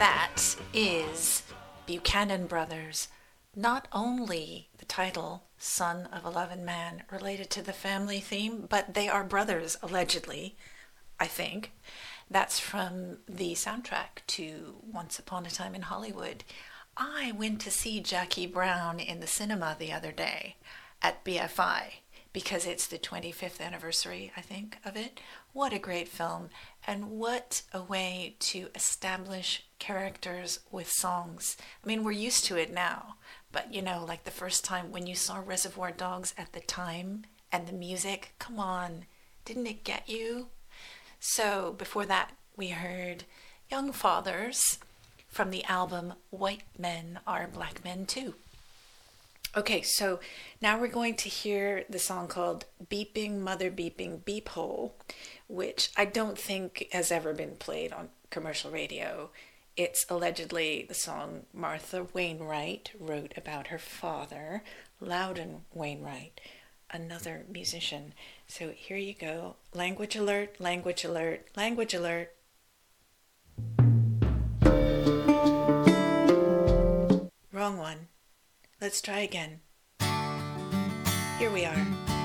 That is Buchanan Brothers. Not only the title, Son of 11 Man, related to the family theme, but they are brothers, allegedly, I think. That's from the soundtrack to Once Upon a Time in Hollywood. I went to see Jackie Brown in the cinema the other day at BFI because it's the 25th anniversary, I think, of it. What a great film, and what a way to establish characters with songs. I mean, we're used to it now, but like the first time when you saw Reservoir Dogs at the time and the music, come on, didn't it get you? So before that, we heard Young Fathers from the album White Men Are Black Men Too. Okay, so now we're going to hear the song called Beeping Mother Beeping Beep Hole, which I don't think has ever been played on commercial radio. It's allegedly the song Martha Wainwright wrote about her father, Loudon Wainwright, another musician. So here you go. Language alert, language alert, language alert. Wrong one. Let's try again. Here we are.